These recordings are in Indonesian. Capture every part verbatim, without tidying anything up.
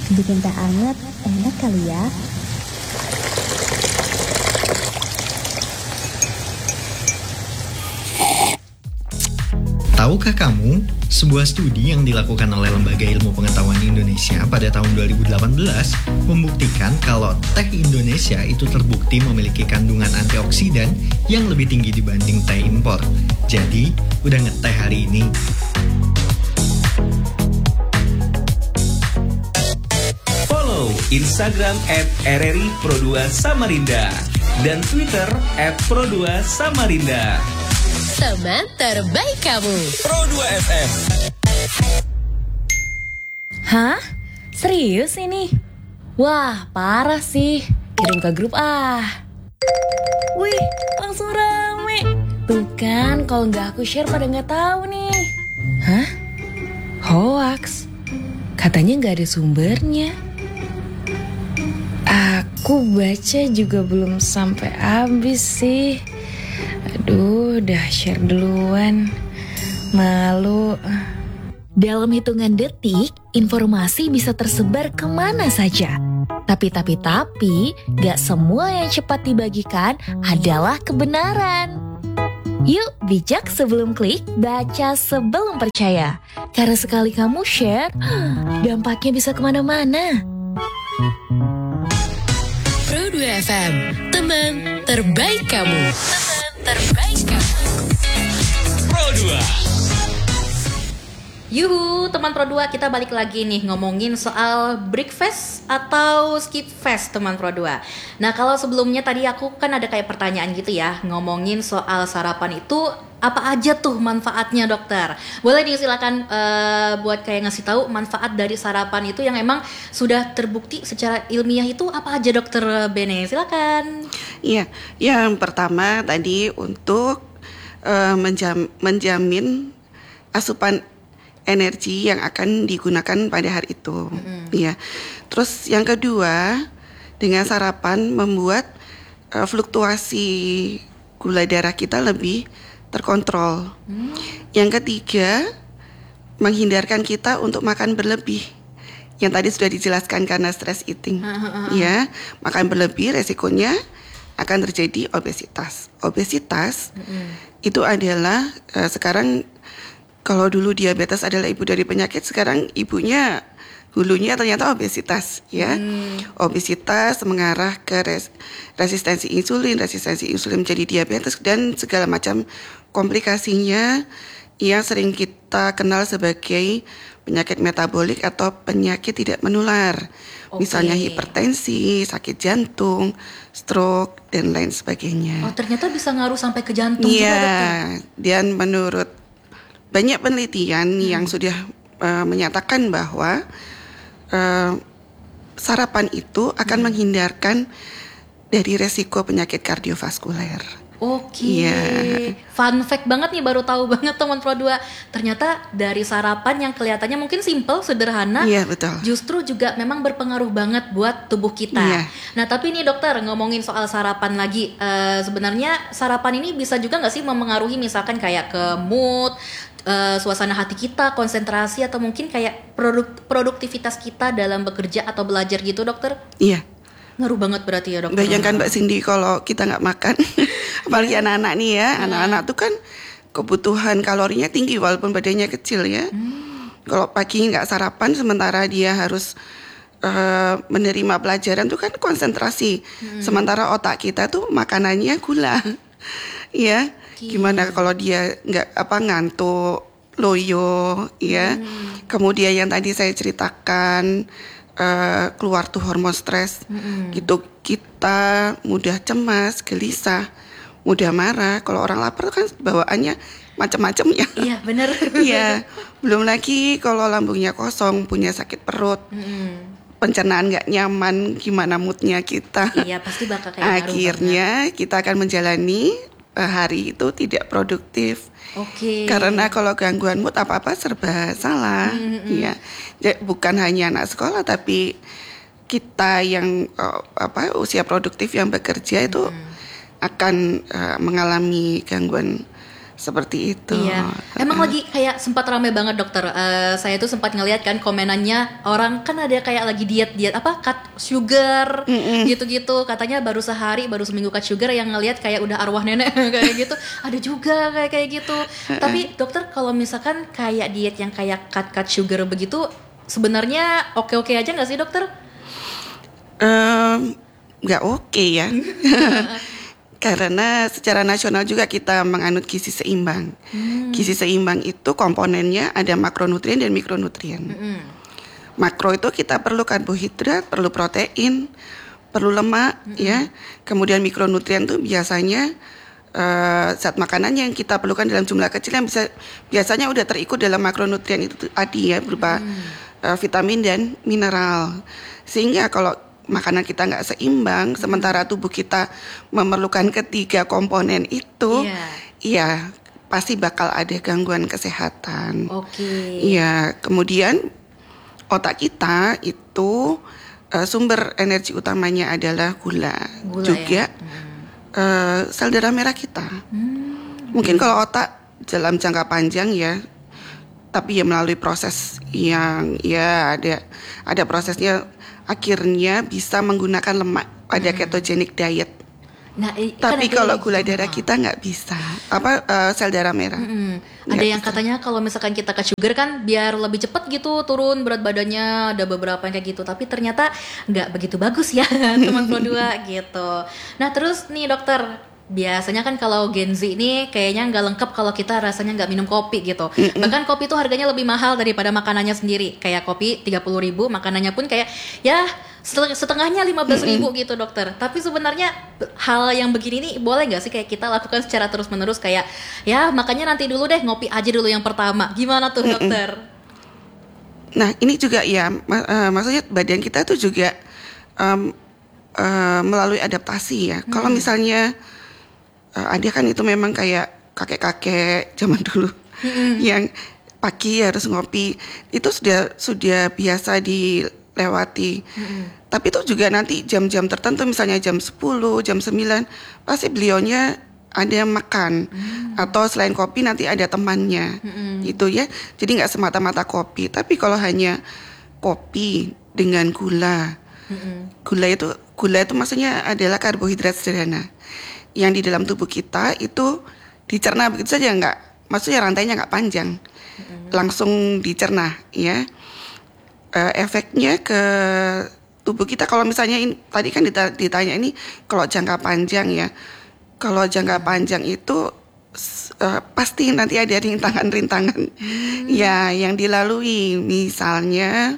Bikin teh anget, enak kali ya. Tahukah kamu, sebuah studi yang dilakukan oleh Lembaga Ilmu Pengetahuan Indonesia pada tahun dua ribu delapan belas membuktikan kalau teh Indonesia itu terbukti memiliki kandungan antioksidan yang lebih tinggi dibanding teh impor. Jadi, udah ngeteh hari ini. Follow Instagram at R R I Pro dua Samarinda dan Twitter at Pro dua Samarinda. Teman terbaik kamu, Pro dua F M. Hah? Serius ini? Wah, parah sih. Kirim ke grup ah. Wih, langsung rame. Tuh kan, kalau nggak aku share pada nggak tahu nih. Hah? Hoax? Katanya nggak ada sumbernya. Aku baca juga belum sampai habis sih. Aduh, udah share duluan. Malu. Dalam hitungan detik, informasi bisa tersebar kemana saja. Tapi, tapi, tapi, gak semua yang cepat dibagikan adalah kebenaran. Yuk, bijak sebelum klik, baca sebelum percaya. Karena sekali kamu share, dampaknya bisa kemana-mana. Pro dua F M, teman terbaik kamu. Teman terbaik kamu. Pro dua. Yuhu, teman Pro dua, kita balik lagi nih ngomongin soal breakfast atau skip fast teman Pro dua. Nah, kalau sebelumnya tadi aku kan ada kayak pertanyaan gitu ya, ngomongin soal sarapan itu apa aja tuh manfaatnya dokter. Boleh nih silakan uh, buat kayak ngasih tahu manfaat dari sarapan itu yang emang sudah terbukti secara ilmiah itu apa aja dokter Bene, silakan. Iya, yang pertama tadi untuk uh, menjam, menjamin asupan energi yang akan digunakan pada hari itu, mm-hmm. ya. Terus yang kedua, dengan sarapan membuat uh, fluktuasi gula darah kita lebih terkontrol. Mm. Yang ketiga, menghindarkan kita untuk makan berlebih. Yang tadi sudah dijelaskan karena stress eating, uh-huh. ya. Makan berlebih resikonya akan terjadi obesitas. Obesitas mm-hmm. itu adalah uh, sekarang. Kalau dulu diabetes adalah ibu dari penyakit, sekarang ibunya hulunya ternyata obesitas, ya. Hmm. Obesitas mengarah ke res, resistensi insulin, resistensi insulin menjadi diabetes dan segala macam komplikasinya yang sering kita kenal sebagai penyakit metabolik atau penyakit tidak menular. Okay. Misalnya hipertensi, sakit jantung, stroke dan lain sebagainya. Oh, ternyata bisa ngaruh sampai ke jantung ya, juga, dokter. Dan menurut banyak penelitian hmm. yang sudah uh, menyatakan bahwa uh, sarapan itu akan hmm. menghindarkan dari resiko penyakit kardiovaskuler. Oke, yeah. Fun fact banget nih, baru tahu banget teman Pro dua. Ternyata dari sarapan yang kelihatannya mungkin simple, sederhana, yeah, betul. Justru juga memang berpengaruh banget buat tubuh kita. Yeah. Nah, tapi nih dokter, ngomongin soal sarapan lagi, uh, sebenarnya sarapan ini bisa juga nggak sih memengaruhi misalkan kayak ke mood, uh, suasana hati kita, konsentrasi, atau mungkin kayak produk, produktivitas kita dalam bekerja atau belajar gitu, dokter? Iya. Yeah. Ngaruh banget berarti ya dokter. Bayangkan Mbak Cindy kalau kita nggak makan, apalagi yeah. anak-anak nih ya, hmm. anak-anak tuh kan kebutuhan kalorinya tinggi walaupun badannya kecil ya. Hmm. Kalau pagi nggak sarapan, sementara dia harus uh, menerima pelajaran tuh kan konsentrasi. Hmm. Sementara otak kita tuh makanannya gula, ya. Okay. Gimana kalau dia nggak apa ngantuk, loyo, ya. Hmm. Kemudian yang tadi saya ceritakan. Uh, keluar tuh hormon stres, mm-hmm. gitu kita mudah cemas, gelisah, mudah marah. Kalau orang lapar kan bawaannya macam-macam ya. Iya benar. Iya. Belum lagi kalau lambungnya kosong, punya sakit perut, mm-hmm. pencernaan nggak nyaman, gimana moodnya kita. Iya pasti bakal kayak akhirnya kita akan menjalani uh, hari itu tidak produktif. Oke. Okay. Karena kalau gangguan mood apa-apa serba salah, mm-hmm. ya. Bukan hanya anak sekolah, tapi kita yang uh, apa usia produktif yang bekerja itu mm-hmm. akan uh, mengalami gangguan seperti itu. Iya, emang lagi kayak sempat ramai banget dokter. Uh, saya tuh sempat ngeliat kan komenannya orang kan ada kayak lagi diet diet apa cut sugar Mm-mm. gitu-gitu. Katanya baru sehari baru seminggu cut sugar yang ngeliat kayak udah arwah nenek kayak gitu. Ada juga kayak kayak gitu. Tapi dokter kalau misalkan kayak diet yang kayak cut cut sugar begitu sebenarnya oke-oke aja nggak sih dokter? Um, nggak oke ya. Karena secara nasional juga kita menganut gizi seimbang. Hmm. Gizi seimbang itu komponennya ada makronutrien dan mikronutrien. Hmm. Makro itu kita perlu karbohidrat, perlu protein, perlu lemak, hmm. ya. Kemudian mikronutrien itu biasanya uh, zat makanan yang kita perlukan dalam jumlah kecil yang bisa biasanya udah terikut dalam makronutrien itu tadi ya berupa hmm. uh, vitamin dan mineral. Sehingga kalau makanan kita nggak seimbang, hmm. sementara tubuh kita memerlukan ketiga komponen itu, iya yeah. pasti bakal ada gangguan kesehatan. Oke. Okay. Iya, kemudian otak kita itu uh, sumber energi utamanya adalah gula, gula juga ya? hmm. uh, sel darah merah kita. Hmm. Mungkin kalau otak dalam jangka panjang ya, tapi ya melalui proses yang ya ada ada prosesnya. Akhirnya bisa menggunakan lemak pada hmm. ketogenic diet. Nah, i- tapi kan kalau gula darah kita nggak bisa. Apa uh, sel darah merah? Hmm. Ada yang bisa. Katanya kalau misalkan kita cut sugar kan biar lebih cepat gitu turun berat badannya. Ada beberapa yang kayak gitu. Tapi ternyata nggak begitu bagus ya teman Pro dua gitu. Nah terus nih dokter. Biasanya kan kalau Gen Z ini kayaknya nggak lengkap kalau kita rasanya nggak minum kopi gitu. Mm-mm. Bahkan kopi itu harganya lebih mahal daripada makanannya sendiri. Kayak kopi tiga puluh ribu, makanannya pun kayak ya setengahnya lima belas ribu gitu dokter. Tapi sebenarnya hal yang begini nih boleh nggak sih kayak kita lakukan secara terus menerus kayak ya makanya nanti dulu deh ngopi aja dulu yang pertama. Gimana tuh dokter? Nah ini juga ya mak- uh, maksudnya badan kita tuh juga um, uh, melalui adaptasi ya. Mm. Kalau misalnya Uh, ada kan itu memang kayak kakek-kakek zaman dulu mm-hmm. yang pagi harus ngopi itu sudah sudah biasa dilewati. Mm-hmm. Tapi itu juga nanti jam-jam tertentu misalnya jam sepuluh, jam sembilan pasti beliaunya ada makan mm-hmm. atau selain kopi nanti ada temannya mm-hmm. gitu ya. Jadi nggak semata-mata kopi. Tapi kalau hanya kopi dengan gula, mm-hmm. gula itu gula itu maksudnya adalah karbohidrat sederhana. Yang di dalam tubuh kita itu dicerna begitu saja nggak, maksudnya rantainya nggak panjang, mm-hmm. langsung dicerna ya. Uh, efeknya ke tubuh kita kalau misalnya ini, tadi kan dita- ditanya ini kalau jangka panjang ya, kalau jangka panjang itu uh, pasti nanti ada rintangan-rintangan mm-hmm. ya yang dilalui misalnya.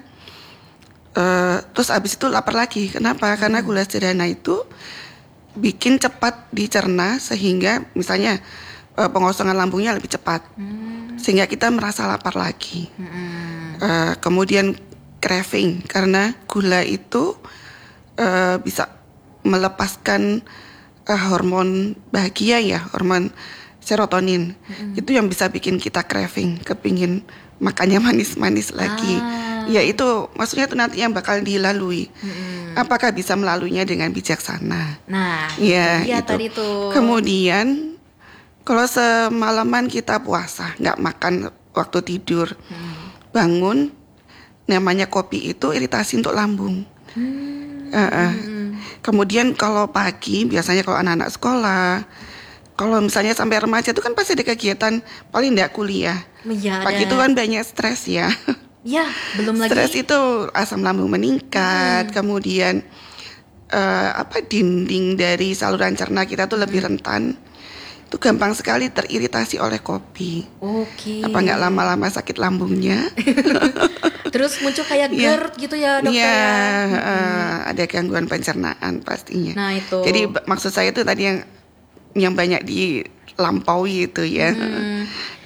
Uh, terus abis itu lapar lagi, kenapa? Mm-hmm. Karena gula sederhana itu bikin cepat dicerna sehingga misalnya uh, pengosongan lambungnya lebih cepat hmm. sehingga kita merasa lapar lagi. Hmm. Uh, kemudian craving karena gula itu uh, bisa melepaskan uh, hormon bahagia ya, hormon serotonin. Hmm. Itu yang bisa bikin kita craving, kepingin makannya manis-manis lagi. Ah. Ya itu maksudnya itu nanti yang bakal dilalui. Hmm. Apakah bisa melaluinya dengan bijaksana? Nah, ya iya itu. Tadi tuh. Kemudian kalau semalaman kita puasa, nggak makan waktu tidur, hmm. bangun, namanya kopi itu iritasi untuk lambung. Hmm. Uh, uh. Kemudian kalau pagi, biasanya kalau anak-anak sekolah, kalau misalnya sampai remaja itu kan pasti ada kegiatan paling nggak kuliah. Ya, pagi itu kan banyak stres ya. Ya, belum lagi. Stres itu asam lambung meningkat, hmm. kemudian uh, apa dinding dari saluran cerna kita tuh lebih hmm. rentan. Itu gampang sekali teriritasi oleh kopi. Oke. Okay. Apa nggak lama-lama sakit lambungnya? Terus muncul kayak GERD ya. gitu ya dokter ya? ya. Hmm. Uh, ada gangguan pencernaan pastinya. Nah itu. Jadi maksud saya itu tadi yang yang banyak dilampaui itu ya. Hmm.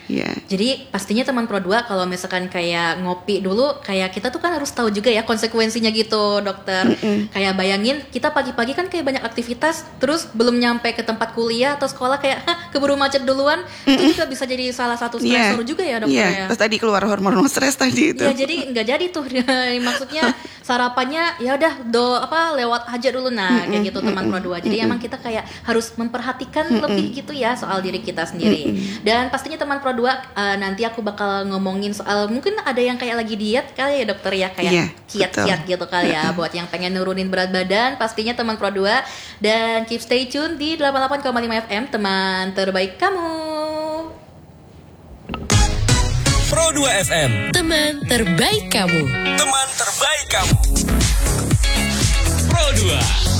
Ya. Jadi pastinya teman Pro dua kalau misalkan kayak ngopi dulu, kayak kita tuh kan harus tahu juga ya konsekuensinya gitu, dokter. Mm-mm. Kayak bayangin kita pagi-pagi kan kayak banyak aktivitas, terus belum nyampe ke tempat kuliah atau sekolah kayak hah, keburu macet duluan, Mm-mm. itu juga bisa jadi salah satu stresor yeah. juga ya dokter yeah. ya. Terus tadi keluar hormon stres tadi itu. Ya jadi nggak jadi tuh, maksudnya sarapannya ya udah do apa lewat aja dulu, nah Mm-mm. kayak gitu teman Pro dua. Jadi Mm-mm. emang kita kayak harus memperhatikan Mm-mm. lebih gitu ya soal diri kita sendiri. Mm-mm. Dan pastinya teman Pro dua uh, nanti aku bakal ngomongin soal mungkin ada yang kayak lagi diet kali ya dokter ya, kayak yeah, kiat-kiat gitu kali ya buat yang pengen nurunin berat badan, pastinya teman Pro dua. Dan keep stay tune di delapan puluh delapan koma lima F M, teman terbaik kamu. Pro dua F M, teman terbaik kamu. Teman terbaik kamu. Pro dua.